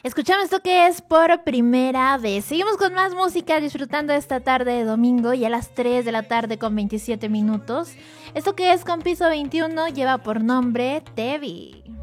Escuchamos esto que es por primera vez. Seguimos con más música, disfrutando esta tarde de domingo y a las 3 de la tarde con 27 minutos. Esto que es con Piso 21 lleva por nombre Tevi.